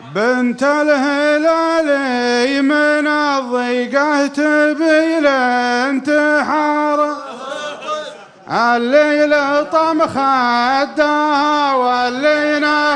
بنت الهلالي من الضيقة تبي الانتحار، الليل طم خدها والليل